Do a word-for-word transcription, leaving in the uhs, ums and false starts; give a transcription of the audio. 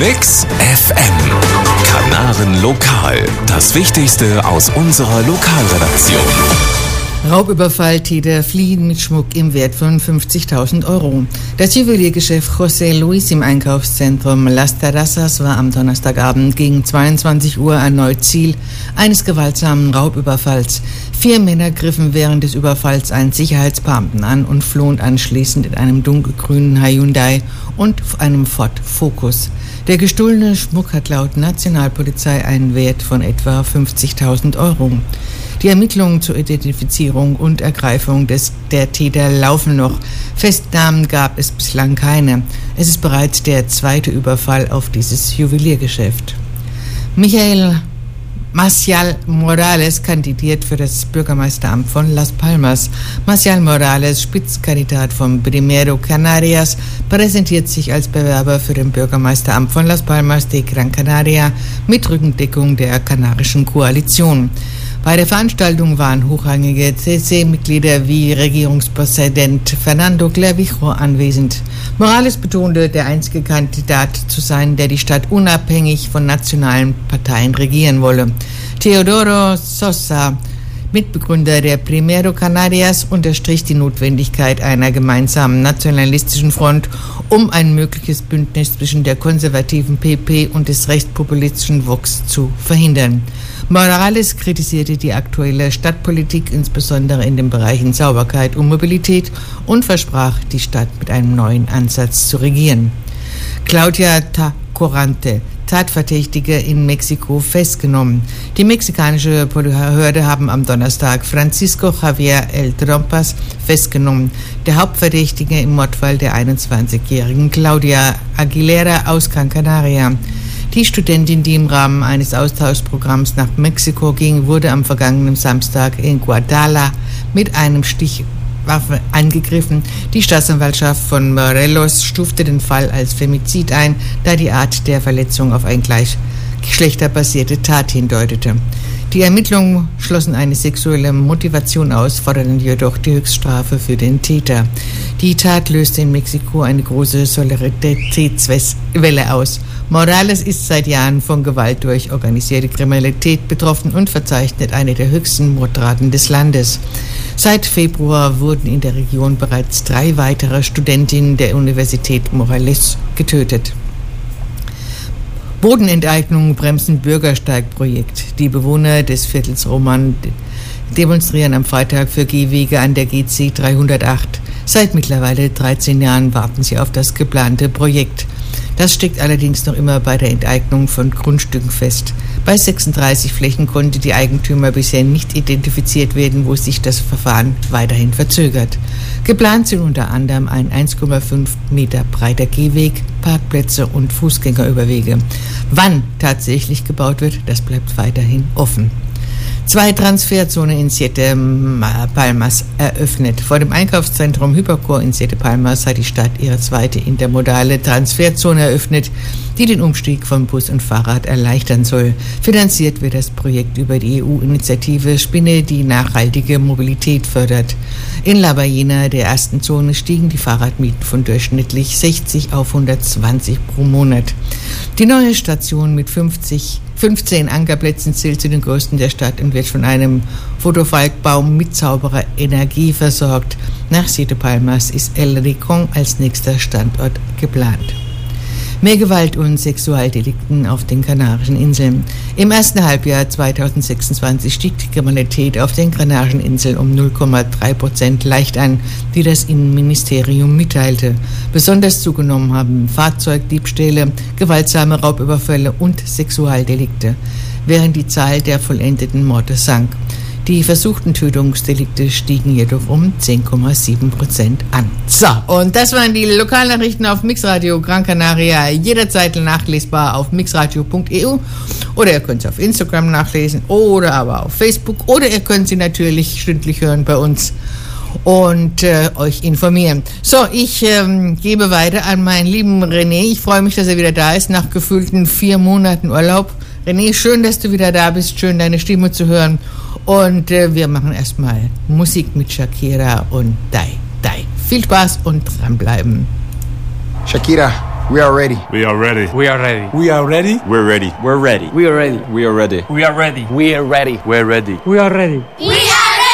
Mix F M. Kanaren Lokal. Das Wichtigste aus unserer Lokalredaktion. Raubüberfall-Täter fliehen mit Schmuck im Wert von fünfzigtausend Euro. Das Juweliergeschäft José Luis im Einkaufszentrum Las Terrazas war am Donnerstagabend gegen zweiundzwanzig Uhr erneut Ziel eines gewaltsamen Raubüberfalls. Vier Männer griffen während des Überfalls einen Sicherheitsbeamten an und flohen anschließend in einem dunkelgrünen Hyundai und einem Ford Focus. Der gestohlene Schmuck hat laut Nationalpolizei einen Wert von etwa fünfzigtausend Euro. Die Ermittlungen zur Identifizierung und Ergreifung des, der Täter laufen noch. Festnahmen gab es bislang keine. Es ist bereits der zweite Überfall auf dieses Juweliergeschäft. Michael Marcial Morales kandidiert für das Bürgermeisteramt von Las Palmas. Marcial Morales, Spitzenkandidat von Primero Canarias, präsentiert sich als Bewerber für den Bürgermeisteramt von Las Palmas de Gran Canaria mit Rückendeckung der kanarischen Koalition. Bei der Veranstaltung waren hochrangige C C-Mitglieder wie Regierungspräsident Fernando Clavijo anwesend. Morales betonte, der einzige Kandidat zu sein, der die Stadt unabhängig von nationalen Parteien regieren wolle. Teodoro Sosa, Mitbegründer der Primero Canarias, unterstrich die Notwendigkeit einer gemeinsamen nationalistischen Front, um ein mögliches Bündnis zwischen der konservativen P P und des rechtspopulistischen Vox zu verhindern. Morales kritisierte die aktuelle Stadtpolitik, insbesondere in den Bereichen Sauberkeit und Mobilität, und versprach, die Stadt mit einem neuen Ansatz zu regieren. Claudia Tacorante, Tatverdächtige in Mexiko, festgenommen. Die mexikanische Behörde haben am Donnerstag Francisco Javier El Trompas festgenommen, der Hauptverdächtige im Mordfall der einundzwanzigjährigen Claudia Aguilera aus Gran Canaria. Die Studentin, die im Rahmen eines Austauschprogramms nach Mexiko ging, wurde am vergangenen Samstag in Guadalajara mit einem Stichwaffe angegriffen. Die Staatsanwaltschaft von Morelos stufte den Fall als Femizid ein, da die Art der Verletzung auf eine gleichgeschlechterbasierte Tat hindeutete. Die Ermittlungen schlossen eine sexuelle Motivation aus, forderten jedoch die Höchststrafe für den Täter. Die Tat löste in Mexiko eine große Solidaritätswelle aus. Morales ist seit Jahren von Gewalt durch organisierte Kriminalität betroffen und verzeichnet eine der höchsten Mordraten des Landes. Seit Februar wurden in der Region bereits drei weitere Studentinnen der Universität Morelos getötet. Bodenenteignungen bremsen Bürgersteigprojekt. Die Bewohner des Viertels Roman demonstrieren am Freitag für Gehwege an der G C dreihundertacht. Seit mittlerweile dreizehn Jahren warten sie auf das geplante Projekt. Das steckt allerdings noch immer bei der Enteignung von Grundstücken fest. Bei sechsunddreißig Flächen konnte die Eigentümer bisher nicht identifiziert werden, wo sich das Verfahren weiterhin verzögert. Geplant sind unter anderem ein eins Komma fünf Meter breiter Gehweg, Parkplätze und Fußgängerüberwege. Wann tatsächlich gebaut wird, das bleibt weiterhin offen. Zwei Transferzonen in Siete Palmas eröffnet. Vor dem Einkaufszentrum Hypercor in Siete Palmas hat die Stadt ihre zweite intermodale Transferzone eröffnet, die den Umstieg von Bus und Fahrrad erleichtern soll. Finanziert wird das Projekt über die E U-Initiative Spinne, die nachhaltige Mobilität fördert. In La Ballena, der ersten Zone, stiegen die Fahrradmieten von durchschnittlich sechzig auf hundertzwanzig pro Monat. Die neue Station mit fünfzig fünfzehn Ankerplätzen zählt zu den größten der Stadt und wird von einem Photovoltaikbaum mit sauberer Energie versorgt. Nach Siete Palmas ist El Rincón als nächster Standort geplant. Mehr Gewalt und Sexualdelikten auf den Kanarischen Inseln. Im ersten Halbjahr zweitausendsechsundzwanzig stieg die Kriminalität auf den Kanarischen Inseln um null Komma drei Prozent leicht an, wie das Innenministerium mitteilte. Besonders zugenommen haben Fahrzeugdiebstähle, gewaltsame Raubüberfälle und Sexualdelikte, während die Zahl der vollendeten Morde sank. Die versuchten Tötungsdelikte stiegen jedoch um zehn Komma sieben Prozent an. So, und das waren die Lokalnachrichten auf Mixradio Gran Canaria, jederzeit nachlesbar auf mixradio punkt e u, oder ihr könnt sie auf Instagram nachlesen oder aber auf Facebook, oder ihr könnt sie natürlich stündlich hören bei uns und äh, euch informieren. So, ich ähm, gebe weiter an meinen lieben René. Ich freue mich, dass er wieder da ist nach gefühlten vier Monaten Urlaub. René, schön, dass du wieder da bist, schön deine Stimme zu hören. Und äh, wir machen erstmal Musik mit Shakira und Dai Dai. Viel Spaß und dranbleiben. Shakira, We are ready. We are ready. We are ready. We are ready. We're ready. We're ready. We are ready. We are ready. We are ready. We are ready. We're ready. We are ready. We